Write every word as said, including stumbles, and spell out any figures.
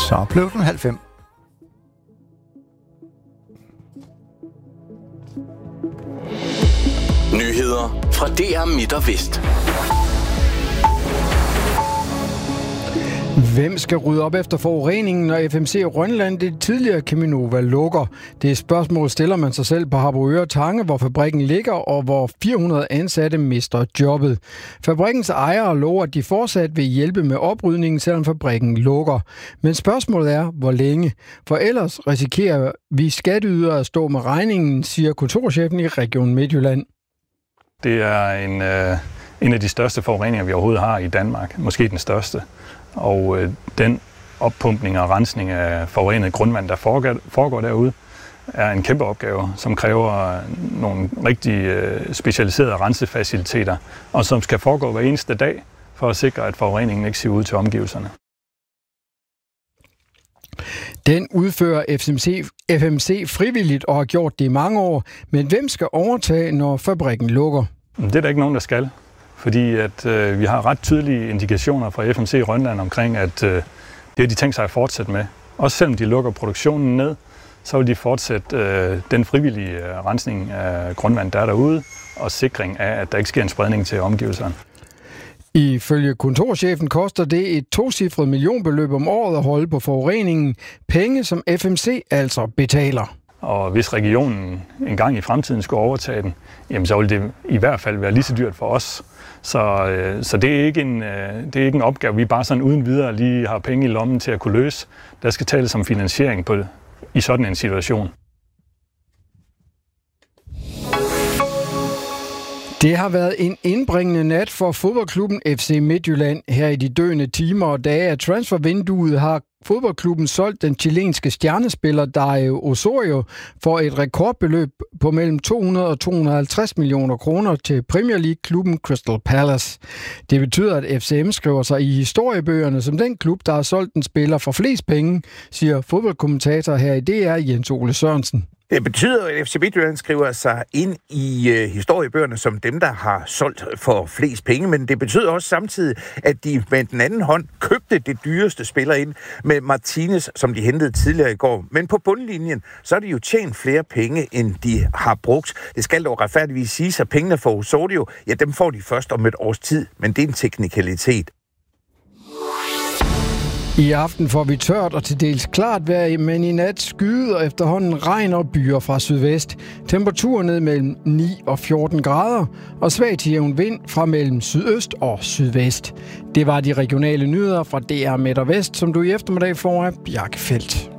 Så blev den halv fem. Nyheder fra D R Midt og Vest. Hvem skal rydde op efter forureningen, når F M C Rønland, det tidligere Cheminova, lukker? Det spørgsmål stiller man sig selv på Harboøre Tange, hvor fabrikken ligger, og hvor fire hundrede ansatte mister jobbet. Fabrikkens ejere lover, at de fortsat vil hjælpe med oprydningen, selvom fabrikken lukker. Men spørgsmålet er, hvor længe? For ellers risikerer vi skatteydere at stå med regningen, siger kontorchefen i Region Midtjylland. Det er en, øh, en af de største forureninger, vi overhovedet har i Danmark. Måske den største. Og øh, den oppumpning og rensning af forurenet grundvand, der foregår, foregår derude, er en kæmpe opgave, som kræver nogle rigtig øh, specialiserede rensefaciliteter, og som skal foregå hver eneste dag for at sikre, at forureningen ikke siver ud til omgivelserne. Den udfører F M C, F M C frivilligt og har gjort det i mange år, men hvem skal overtage, når fabrikken lukker? Det er der ikke nogen, der skal. Fordi at øh, vi har ret tydelige indikationer fra F M C Rønland omkring, at øh, det har de tænkt sig at fortsætte med. Også selvom de lukker produktionen ned, så vil de fortsætte øh, den frivillige øh, rensning af grundvand, der er derude, og sikring af, at der ikke sker en spredning til omgivelserne. Ifølge kontorchefen koster det et tocifret millionbeløb om året at holde på forureningen. Penge, som F M C altså betaler. Og hvis regionen engang i fremtiden skulle overtage den, jamen så vil det i hvert fald være lige så dyrt for os. Så, øh, så det, er ikke en, øh, det er ikke en opgave, vi bare sådan uden videre lige har penge i lommen til at kunne løse. Der skal tales om finansiering på det, i sådan en situation. Det har været en indbringende nat for fodboldklubben F C Midtjylland. Her i de døende timer og dage af transfervinduet har fodboldklubben solgt den chilenske stjernespiller Dario Osorio for et rekordbeløb på mellem to hundrede og to hundrede og halvtreds millioner kroner til Premier League-klubben Crystal Palace. Det betyder, at F C M skriver sig i historiebøgerne som den klub, der har solgt en spiller for flest penge, siger fodboldkommentator her i D R Jens Ole Sørensen. Det betyder, at F C Midtjylland skriver sig ind i øh, historiebøgerne som dem, der har solgt for flest penge, men det betyder også samtidig, at de med den anden hånd købte det dyreste spiller ind med Martinez, som de hentede tidligere i går. Men på bundlinjen, så er de jo tjent flere penge, end de har brugt. Det skal dog retfærdigvis siges, at pengene for Osorio, ja, dem får de først om et års tid, men det er en teknikalitet. I aften får vi tørt og til dels klart vejr, men i nat skyder efterhånden regn og byer fra sydvest. Temperaturer ned mellem ni og fjorten grader, og svag til jævn vind fra mellem sydøst og sydvest. Det var de regionale nyheder fra D R Midt og Vest, som du i eftermiddag får af Bjarke Feldt.